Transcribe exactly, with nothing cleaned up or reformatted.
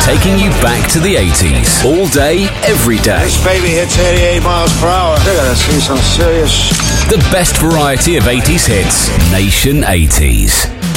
taking you back to the eighties. All day, every day. This baby hits eighty-eight miles per hour. They gotta see some serious... The best variety of eighties hits. Nation eighties.